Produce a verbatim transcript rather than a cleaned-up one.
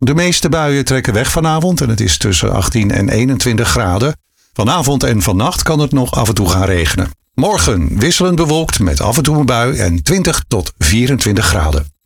De meeste buien trekken weg vanavond en het is tussen achttien en eenentwintig graden. Vanavond en vannacht kan het nog af en toe gaan regenen. Morgen wisselend bewolkt met af en toe een bui en twintig tot vierentwintig graden.